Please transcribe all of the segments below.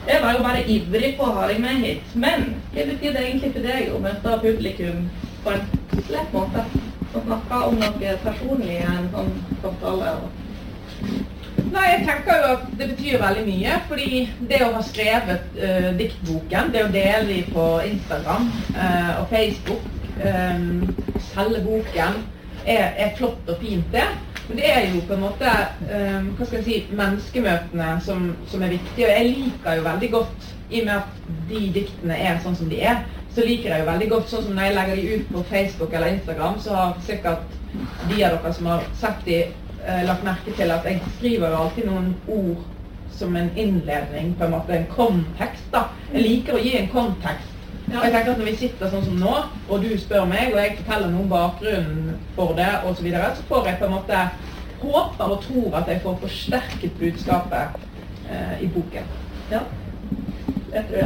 Jeg var jo bare ivrig på å ha deg med hit, men hva betyr det egentlig for deg å møte publikum på en lett måte? Å snakke om noe personlig i en sånn samtale? Nei, jeg tenker jo at det betyr veldig mye, fordi det å ha skrevet diktboken, det å dele de på Instagram og Facebook, selge boken, er flott og fint det. Men det er jo på en måte, hva skal jeg si, menneskemøtene som er viktige, og jeg liker jo veldig godt, i og med at de diktene er sånn som de er, så liker jeg jo veldig godt, sånn som når jeg legger de ut på Facebook eller Instagram, så har sikkert de av dere som har sett de, lagt merke til at jeg skriver jo alltid noen ord som en innledning, på en måte en kontekst da. Jeg liker å gi en kontekst. Og jeg tenker at når vi sitter sånn som nå, og du spør meg, og jeg forteller noen bakgrunnen for det, og så videre, så får jeg på en måte håper og tror at jeg får forsterket budskapet i boken. Ja, jeg tror det.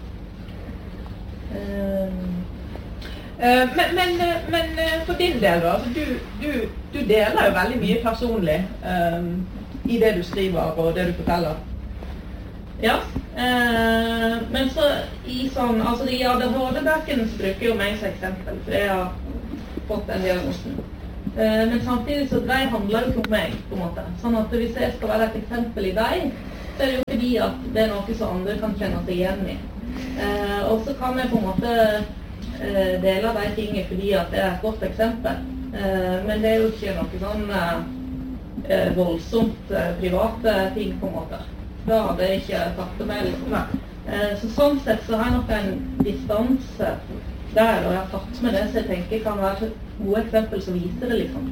Men for din del da, altså du deler jo veldig mye personlig i det du skriver og det du forteller. Ja, men så i sånn, altså i ADHD-bøkene så bruker jo meg som eksempel, for jeg har fått den diagnosen. Men samtidig så de handler jo ikke om meg, på en måte. Sånn at hvis jeg skal være et eksempel i deg, så er det jo fordi at det er noe som andre kan kjenne seg igjen i. Og så kan jeg på en måte dele de tingene fordi at det er et godt eksempel. Men det er jo ikke noe sånn voldsomt private ting, på en måte. Da hadde jeg ikke tatt det med, liksom. Så sånn sett så har jeg nok en distanse der, og jeg har tatt med det, så jeg tenker kan være et gode eksempel som viser det, liksom.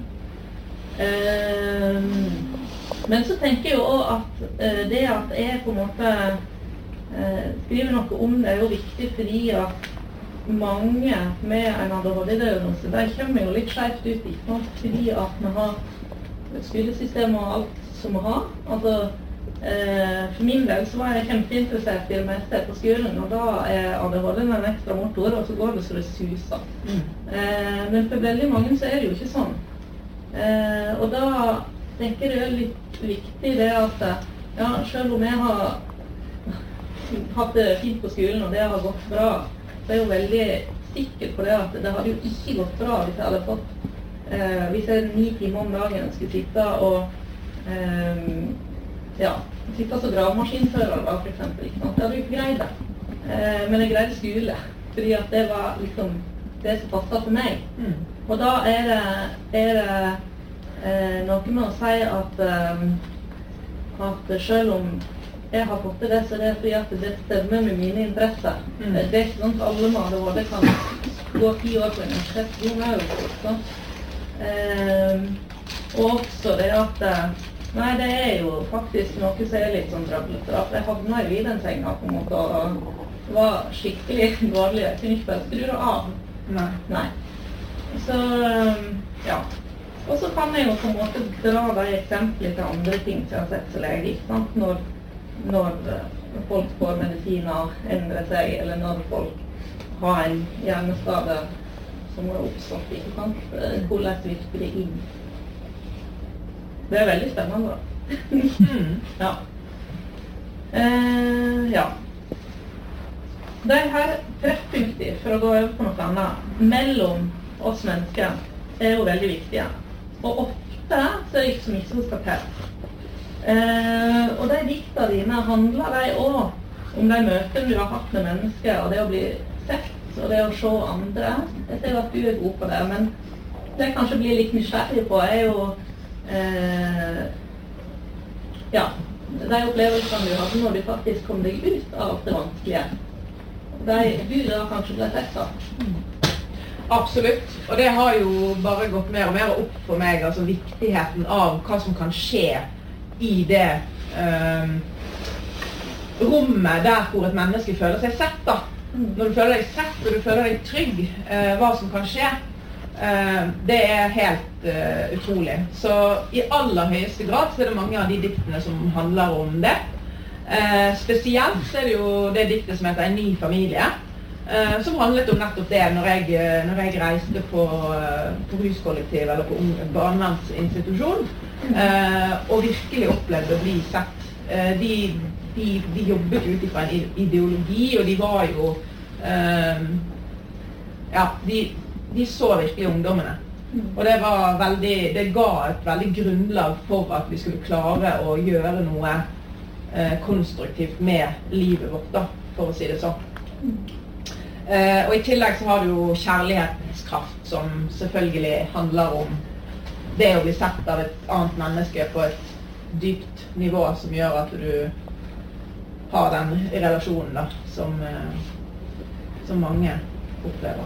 Men så tenker jeg jo også at det at jeg på en måte skriver noe om det er jo viktig fordi at mange med en ADHD-diagnose, de kommer jo litt skjevt ut, ikke sant? Fordi at vi har skolesystem og alt som vi har. Altså, for min del så var jeg kjempeinteressert i det meste på skolen, og da er ADHD en ekstra motor, og så går det så det suser. Men for veldig mange så er det jo ikke sånn. Og da tenker jeg det er litt viktig det at, ja, selv om jeg har hatt det fint på skolen, og det har gått bra, så er jeg jo veldig sikker på det at det hadde jo ikke gått bra hvis jeg hadde fått, hvis jeg 9 timer om dagen skulle sitte og, ja, sitte som gravemaskinfører da, for eksempel, ikke sant? Jeg hadde jo ikke greid det. Men jeg greide skole, fordi at det var liksom det som passet for meg. Og da er det noe med å si at selv om jeg har fått til det, så det er fordi at det stemmer med mine interesser. Det er ikke sånn at alle med ADHD kan gå 10 år på universitet. Og også det at nei, det er jo faktisk noe som er litt sånn drøblete, for jeg havnet i den senga på en måte, og det var skikkelig dårlig. Jeg kunne ikke bare skru det av. Nei. Så, ja. Og så kan jeg jo på en måte dra de eksempler til andre ting som jeg har sett så lenge, ikke sant? Når folk får medisiner, endrer seg, eller når folk har en hjerneskade som er oppstått, ikke sant? Hvordan virker det inn? Det er veldig spennende da. Ja. De her treffpunkter, for å gå over på noe annet, mellom oss mennesker er jo veldig viktige. Og ofte så er det ikke så mye som skal til. Og de dikta dine handler de også om de møtene du har hatt med mennesker, og det å bli sett, og det å se andre. Jeg ser at du er god på det, men det jeg kanskje blir litt nysgjerrig på er jo ja, de opplevelsene du hadde når du faktisk kom deg ut av det vanskelige. Du da kanskje ble sett da? Absolutt, og det har jo bare gått mer og mer opp for meg, altså viktigheten av hva som kan skje i det rommet der hvor et menneske føler seg sett da. Når du føler deg sett og du føler deg trygg, hva som kan skje, det er helt utrolig. Så i aller høyeste grad så er det mange av de diktene som handler om det. Spesielt så er det jo det diktet som heter En ny familie, som handlet om nettopp det når jeg reiste på huskollektiv eller på barnevernsinstitusjon, og virkelig opplevde å bli sett de jobbet ut fra en ideologi, og de var jo de så virkelig ungdommene. Og det ga et veldig grunnlag for at vi skulle klare å gjøre noe konstruktivt med livet vårt, da, for å si det sånn. Og i tillegg så har du jo kjærlighetens kraft, som selvfølgelig handler om det å bli sett av et annet menneske på et dypt nivå, som gjør at du har den relasjonen da, som mange opplever.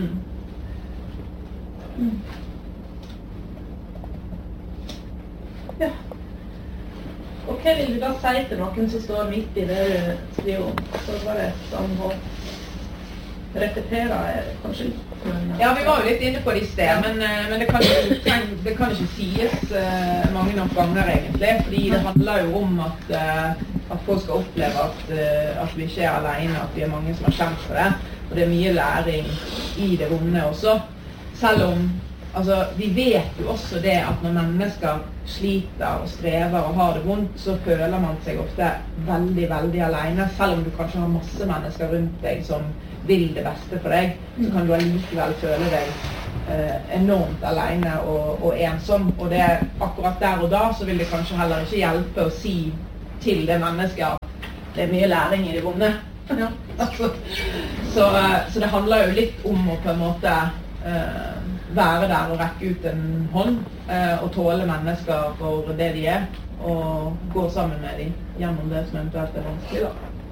Ja. Og hva vil du da si til noen som står midt i det du skriver om? Så var det samhold. Repetere kanskje litt. Ja, vi var jo litt inne på det i sted, men det kan ikke sies mange nok ganger egentlig, fordi det handler jo om at folk skal oppleve at vi ikke alene, at vi mange som har kjent for det, og det mye læring i det vonde også. Selv om, vi vet jo også det at når mennesker sliter og strever og har det vondt, så føler man seg ofte veldig, veldig alene, selv om du kanskje har masse mennesker rundt deg som vil det beste for deg, så kan du allikevel føle deg enormt alene og ensom, og det akkurat der og da så vil det kanskje heller ikke hjelpe å si til det mennesket at det er mye læring i det vonde. Ja. Så det handler jo litt om å på en måte være der og rekke ut en hånd og tåle mennesker for det de er, og gå sammen med dem gjennom det som eventuelt er vanskelig da.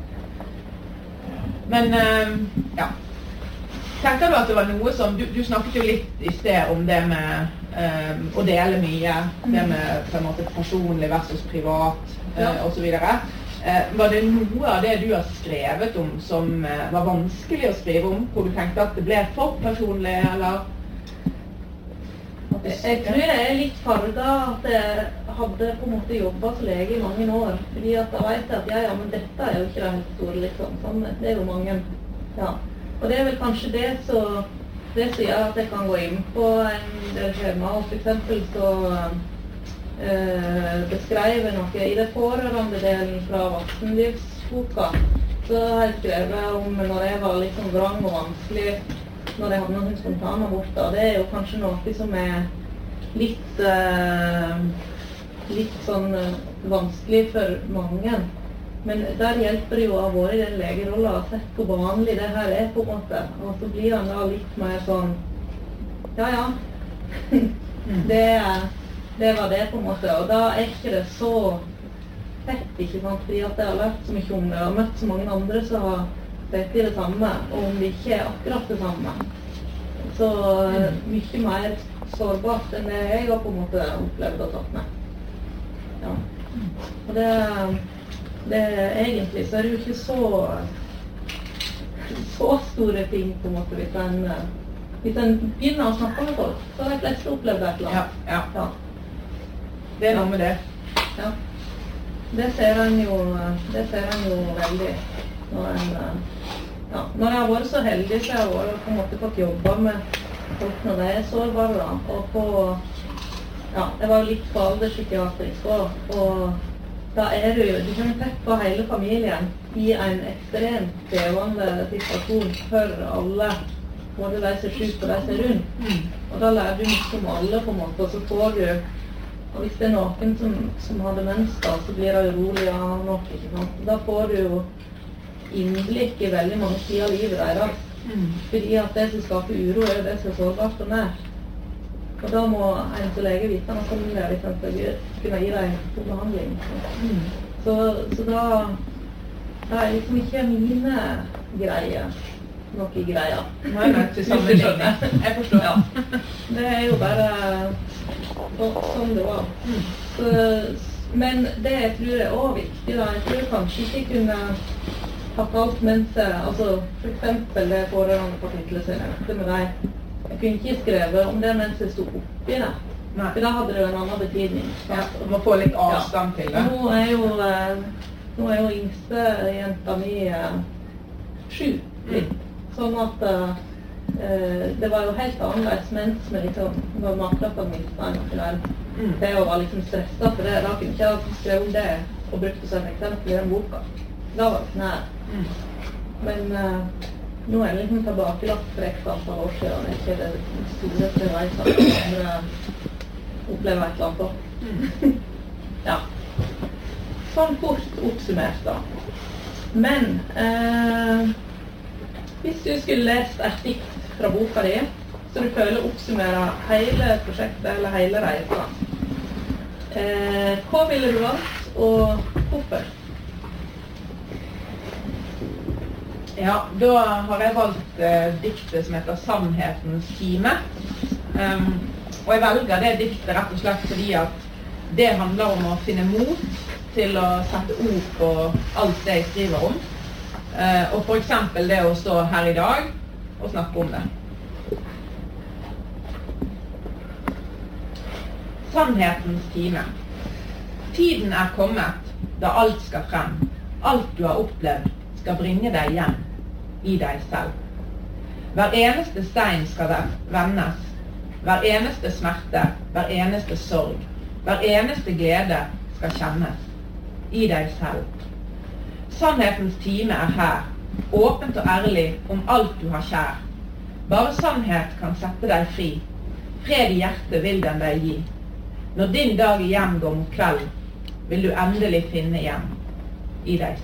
Men, ja. Tenker du at det var noe som, du snakket jo litt i sted om det med å dele mye, det med på en måte personlig versus privat, og så videre. Var det noe av det du har skrevet om som var vanskelig å skrive om, hvor du tenkte at det ble for personlig, eller? Jeg tror jeg er litt farget at jeg hadde på en måte jobbet som lege i mange år, fordi at jeg vet at men dette er jo ikke det helt store liksom, sånn, det er jo mange, ja. Og det er vel kanskje det som gjør at jeg kan gå inn på en del skjema, og for eksempel så beskrev jeg noe i det pårørende delen fra voksenlivsboka, så har jeg skrevet om når jeg var liksom vrang og vanskelig, når jeg hadde noen spontane aborter. Det er jo kanskje noe som er litt sånn vanskelig for mange. Men der hjelper det jo å ha vært i den legerollen og sett hvor vanlig det her er på en måte. Og så blir han da litt mer sånn, det var det på en måte. Og da er ikke det så fett, ikke sant? Fordi at jeg har lært så mye om det, og møtt så mange andre som har sett i det samme, og om det ikke er akkurat det samme. Så mye mer sårbart enn det jeg har på en måte opplevd og tatt med. Ja. Og det egentlig så er det jo ikke så store ting på en måte hvis en begynner å snakke med folk, så har de fleste opplevd et eller annet. Ja. Det er noe med det. Ja. Det ser en jo veldig når jeg har vært så heldig, så jeg har på en måte fått jobbe med folk når de er sårbare da, og jeg var jo litt på alderspsykiatrisk og da er du kan tett på hele familien i en ekstremt krevende situasjon for alle, både de som er syke og de som er rundt, og da lærer du mye om alle på en måte, og så får du, og hvis det er noen som har demens da, så blir det urolig av noe, ikke sant? Da får du jo innblikk i veldig mange sider av livet deres. Fordi at det som skaper uro er det som er sårbart og nært. Og da må en som lege vite noe om det, liksom, for å kunne gi deg god behandling. Så da er liksom ikke mine greier noe greier. Nei, til sammenligning. Jeg forstår. Ja. Det er jo bare sånn det var. Men det jeg tror er også viktig da, jeg tror kanskje ikke kunne hatt alt mens for eksempel det pårørende kapitlet som jeg nevnte med deg. Jeg kunne ikke skrevet om det mens jeg stod oppi det. Nei. For da hadde det jo en annen betydning. Ja, du må få litt avstand til det. Nå er jo yngste jenta mi 7 litt. Sånn at det var jo helt annerledes mens vi liksom var makta på å miste en. Det var liksom stresset for det. Da kunne ikke jeg skrevet om det og brukte, så jeg tenkte jeg nok i den boka. Da var det sånn her. Men nå er det liksom tilbakelagt for x antall år siden, ikke det store reiser andre opplever et eller annet på. Ja. Sånn fort oppsummert da. Men hvis du skulle lest et dikt fra boka di, så du føler oppsummerer hele prosjektet eller hele reisen, hva ville du valgt, og hvorfor? Ja, da har jeg valgt diktet som heter Sannhetens time. Og jeg velger det diktet rett og slett fordi at det handler om å finne mot til å sette ord på alt det jeg skriver om. Og for eksempel det å stå her i dag og snakke om det. Sannhetens time. Tiden er kommet da alt skal frem. Alt du har opplevd skal bringe deg hjem i deg selv. Hver eneste stein skal vendes. Hver eneste smerte, hver eneste sorg, hver eneste glede skal kjennes i deg selv. Sannhetens time er her, åpent og ærlig om alt du har kjær. Bare sannhet kan sette deg fri. Fred i hjertet vil den deg gi. Når din dag igjen går mot kveld, vil du endelig finne igjen i deg